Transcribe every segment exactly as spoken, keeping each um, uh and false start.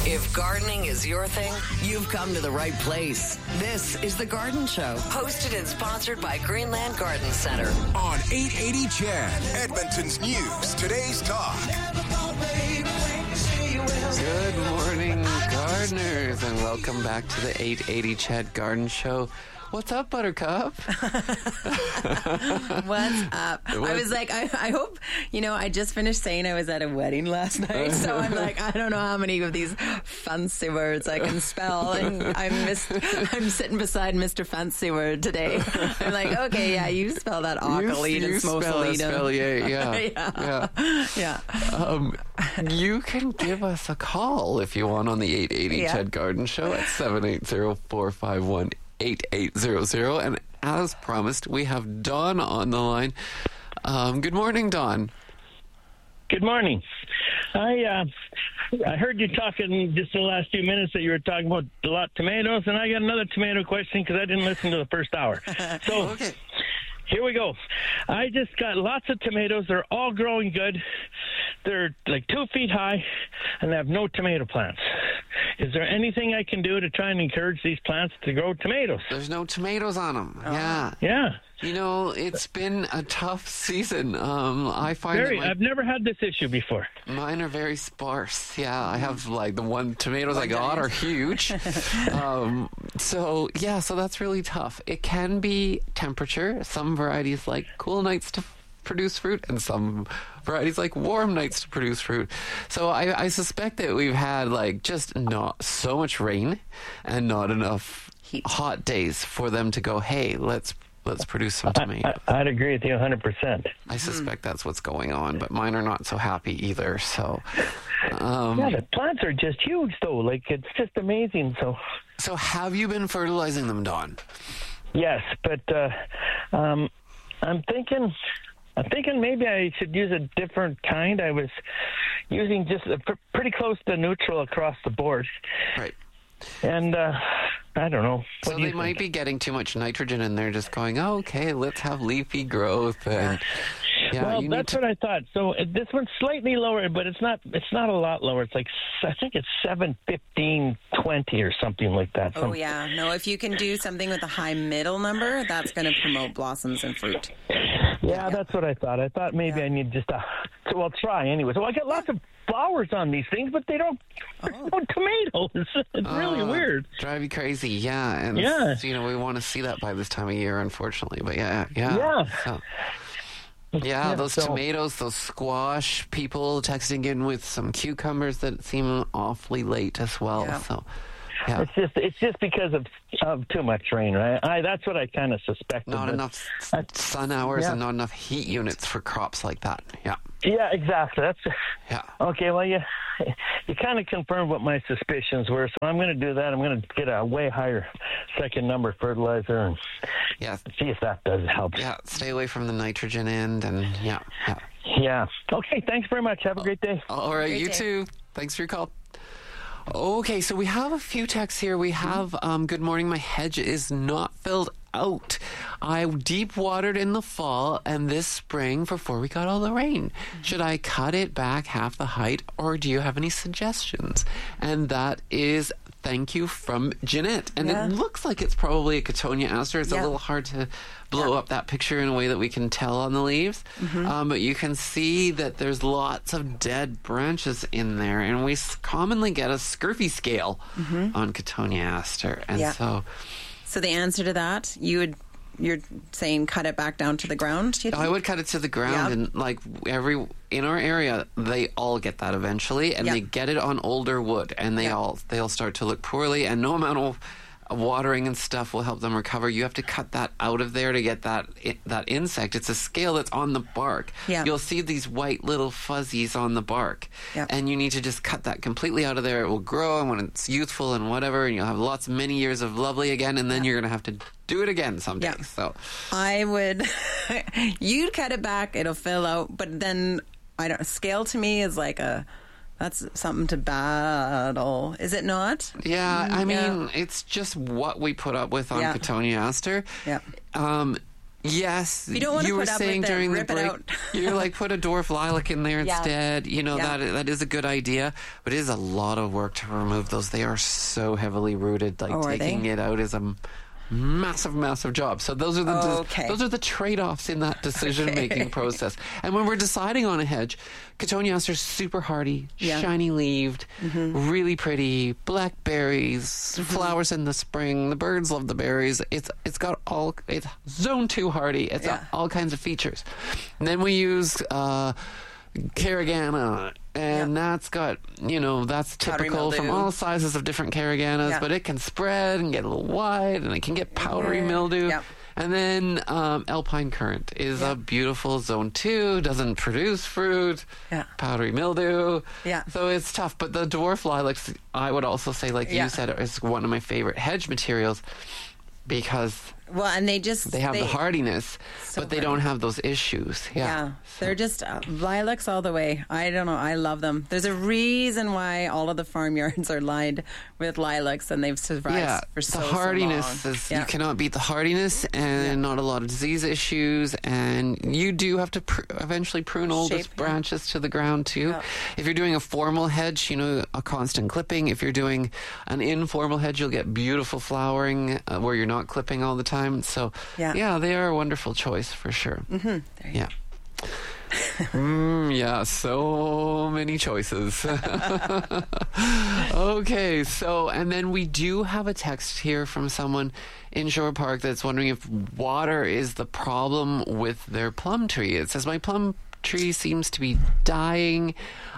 If gardening is your thing, you've come to the right place. This is The Garden Show, hosted and sponsored by Greenland Garden Center. On eight eighty C H E D, Edmonton's News, Today's Talk. Good morning, gardeners, and welcome back to the eight eighty C H E D Garden Show. What's up, Buttercup? What's up? I was like, I, I hope, you know, I just finished saying I was at a wedding last night, so I'm like, I don't know how many of these fancy words I can spell, and I'm mis- I'm sitting beside Mister Fancy Word today. I'm like, okay, yeah, you spell that Occolete and Smosolete. Spell, yeah, yeah, yeah, yeah. yeah. Um, you can give us a call if you want on the eight eighty Yeah. C H E D Garden Show at seven eight zero, four five one, eight eight zero zero. And as promised, we have Dawn on the line. Um, good morning, Dawn. Good morning. I uh, I heard you talking just the last few minutes that you were talking about a lot of tomatoes, and I got another tomato question because I didn't listen to the first hour. So Okay. here we go. I just got lots of tomatoes. They're all growing good. They're like two feet high, and they have no tomato plants. Is there anything I can do to try and encourage these plants to grow tomatoes? There's no tomatoes on them. Yeah. Yeah. You know, it's been a tough season. Um, I find Very. that my, I've never had this issue before. mine are very sparse. Yeah, I have like the one tomatoes I got are huge. um, so yeah, so that's really tough. It can be temperature. Some varieties like cool nights to produce fruit, and some varieties like warm nights to produce fruit. So I, I suspect that we've had like just not so much rain and not enough Heat. hot days for them to go, hey, let's let's produce some tomatoes. I, I'd agree with you one hundred percent. I suspect that's what's going on, but mine are not so happy either. So, um, Yeah, the plants are just huge, though. Like, it's just amazing. So, so have you been fertilizing them, Dawn? yes, but uh, um, I'm thinking, I'm thinking maybe I should use a different kind. I was using just a pr- pretty close to neutral across the board, Right. and uh, I don't know. What So do they you might think? be getting too much nitrogen, and they're just going, oh, okay, let's have leafy growth. And yeah, well, you need that's to. what I thought. So uh, this one's slightly lower, but it's not. It's not a lot lower. It's like s- I think it's seven, fifteen, twenty, or something like that. Oh, Some- yeah. No, if you can do something with a high middle number, that's going to promote blossoms and fruit. Yeah, that's what I thought. I thought maybe Yeah. I need just a. So I'll try anyway. So I get lots of flowers on these things, but they don't. Oh. No tomatoes. It's really Oh, weird. Drive you crazy, yeah. And, Yeah. you know, we want to see that by this time of year, unfortunately. But yeah, yeah. Yeah. So, yeah, Yeah, those so- tomatoes, those squash, people texting in with some cucumbers that seem awfully late as well. Yeah. So, yeah. It's just it's just because of of too much rain, right? I that's what I kind of suspected. Not but- enough s- I- sun hours yeah. and not enough heat units for crops like that. Yeah, Yeah, exactly. That's yeah. okay. Well, you you kind of confirmed what my suspicions were, so I'm going to do that. I'm going to get a way higher second number fertilizer and Yeah, see if that does help. yeah. Stay away from the nitrogen end, and yeah, yeah. Yeah. Okay. Thanks very much. Have a great day. All right, Great you day. too. Thanks for your call. Okay, so we have a few texts here. We have, um, good morning, my hedge is not filled out. I deep watered in the fall and this spring before we got all the rain. Should I cut it back half the height, or do you have any suggestions? And that is thank you from Jeanette. And Yeah. it looks like it's probably a Cotonia aster. It's Yeah. a little hard to blow up that picture in a way that we can tell on the leaves. Mm-hmm. Um, but you can see that there's lots of dead branches in there. And we s- commonly get a scurfy scale on Cotonia aster. And Mm-hmm. Yeah. so So the answer to that, you would, you're saying cut it back down to the ground? You I think? would cut it to the ground. Yeah. And like every in our area, they all get that eventually. And Yeah. they get it on older wood. And they Yeah. all, they'll start to look poorly. And no amount of watering and stuff will help them recover. You have to cut that out of there to get that i- that insect. It's a scale that's on the bark. Yeah. You'll see these white little fuzzies on the bark. Yeah. And you need to just cut that completely out of there. It will grow, and when it's youthful and whatever, and you'll have lots of many years of lovely again, and then you're going to have to do it again someday. Yeah. So I would, you'd cut it back, it'll fill out, but then, I don't, scale to me is like a, that's something to battle, is it not? yeah, I Yeah. mean, it's just what we put up with on Yeah. Cotonia aster. Yeah. Um, Yes, You don't want to were put up saying with it, during the rip it break, out. you're like put a dwarf lilac in there Yeah. instead. You know Yeah. that that is a good idea, but it is a lot of work to remove those. They are so heavily rooted. Like Oh, are taking they? it out is a m- massive, massive job. So those are the des- Okay. those are the trade-offs in that decision-making process. And when we're deciding on a hedge, Cotoneaster is super hardy, Yeah. shiny leaved, really pretty, blackberries, flowers in the spring. The birds love the berries. It's it's got all it's zone two hardy. It's Yeah. got all kinds of features. And then we use uh, Carigana, and Yeah. that's got, you know, that's Powdery typical from mildew. all sizes of different Cariganas, Yeah. but it can spread and get a little wide, and it can get powdery Yeah. mildew. Yeah. And then um, Alpine Currant is Yeah. a beautiful zone two, doesn't produce fruit, Yeah. powdery mildew. Yeah. So it's tough. But the dwarf lilacs, I would also say, like Yeah. you said, is one of my favorite hedge materials because Well, and they just they have the hardiness, So but they hardy. don't have those issues. Yeah. Yeah, they're just uh, lilacs all the way. I don't know. I love them. There's a reason why all of the farmyards are lined with lilacs, and they've survived Yeah, for so the so hardiness long. is Yeah. you cannot beat the hardiness, and not a lot of disease issues, and you do have to pr- eventually prune all those Shape, yeah. branches to the ground too. Yeah. If you're doing a formal hedge, you know, a constant clipping. If you're doing an informal hedge, you'll get beautiful flowering uh, where you're not clipping all the time. So Yeah. they are a wonderful choice for sure. Mm-hmm. There you Yeah. mm, yeah, so many choices. Okay, so, and then we do have a text here from someone in Shore Park that's wondering if water is the problem with their plum tree. It says, my plum tree seems to be dying.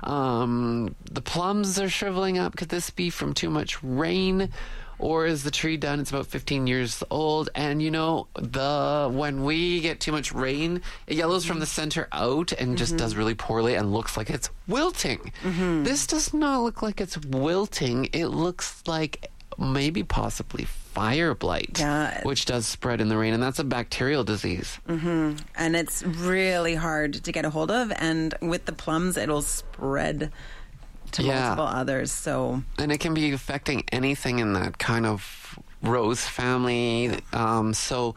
Um, the plums are shriveling up. Could this be from too much rain? Or is the tree done? It's about fifteen years old. And, you know, the when we get too much rain, it yellows from the center out and just does really poorly and looks like it's wilting. This does not look like it's wilting. It looks like maybe possibly fire blight, Yeah. which does spread in the rain. And that's a bacterial disease. and it's really hard to get a hold of. And with the plums, it'll spread to Yeah. multiple others. So And it can be affecting anything in that kind of rose family. Um, so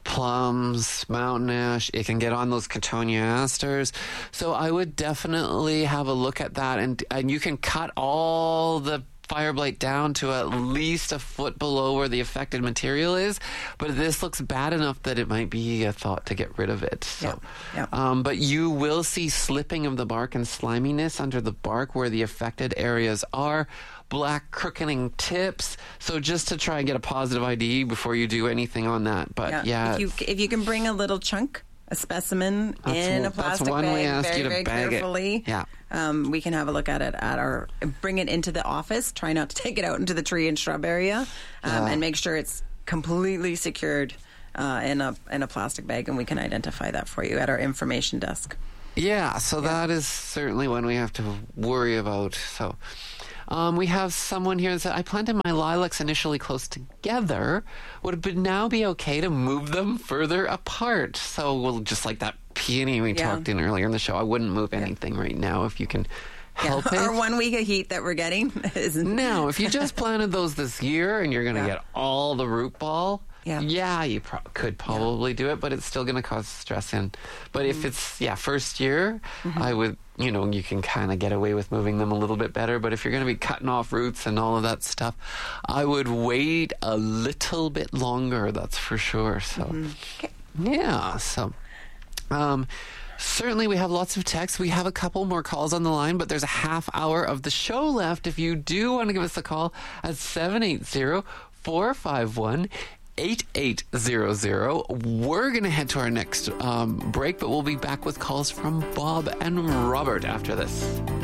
plums, mountain ash, it can get on those Cotonia asters. So I would definitely have a look at that. And, and you can cut all the fire blight down to at least a foot below where the affected material is, but this looks bad enough that it might be a thought to get rid of it. So, Yeah, Um, but you will see slipping of the bark and sliminess under the bark where the affected areas are. Black crookening tips. So just to try and get a positive I D before you do anything on that. But yeah, if you if you can bring a little chunk, a specimen That's in one- a that's plastic one bag, way I ask very, you to very bag it. carefully. Yeah. Um, we can have a look at it at our, bring it into the office. Try not to take it out into the tree and shrub area, um, Yeah. and make sure it's completely secured uh, in a in a plastic bag, and we can identify that for you at our information desk. Yeah, so that is certainly one we have to worry about. So um, we have someone here that said, I planted my lilacs initially close together. Would it now be okay to move them further apart? So we'll just like that peony we Yeah. talked in earlier in the show. I wouldn't move anything right now if you can help it. Our one week of heat that we're getting is Now, if you just planted those this year and you're going to Yeah. get all the root ball, Yeah. yeah, you pro- could probably do it, but it's still going to cause stress in. But Mm-hmm. if it's, yeah, first year, I would, you know, you can kind of get away with moving them a little bit better. But if you're going to be cutting off roots and all of that stuff, I would wait a little bit longer, that's for sure. So, Mm-hmm. yeah, so. Um, certainly, we have lots of texts. We have a couple more calls on the line, but there's a half hour of the show left. If you do want to give us a call at seven eight zero, four five one, eight eight zero zero. We're going to head to our next um, break, but we'll be back with calls from Bob and Robert after this.